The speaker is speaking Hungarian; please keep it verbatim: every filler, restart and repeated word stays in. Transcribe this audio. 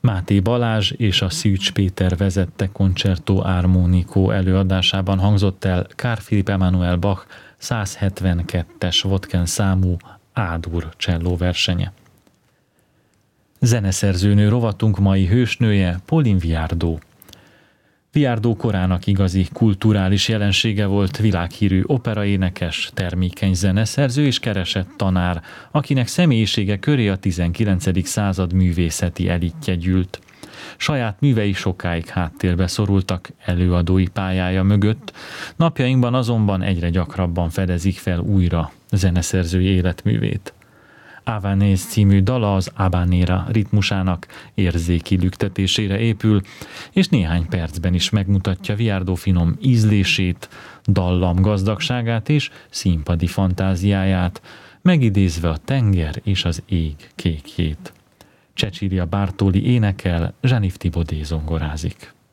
Máté Balázs és a Szűcs Péter vezette Concerto Armonico előadásában hangzott el Carl Philipp Emanuel Bach száz hetvenkettes Wotken számú A-dur cselló versenye. Zeneszerzőnő rovatunk mai hősnője Pauline Viardot. Viardot korának igazi kulturális jelensége volt, világhírű operaénekes, termékeny zeneszerző és keresett tanár, akinek személyisége köré a tizenkilencedik század művészeti elitje gyűlt. Saját művei sokáig háttérbe szorultak előadói pályája mögött, napjainkban azonban egyre gyakrabban fedezik fel újra zeneszerzői életművét. Avanéz című dala az habanera ritmusának érzéki lüktetésére épül, és néhány percben is megmutatja Viardot finom ízlését, dallam gazdagságát és színpadi fantáziáját, megidézve a tenger és az ég kékjét. Cecilia Bartoli énekel, Jean-Yves Thibaudet zongorázik.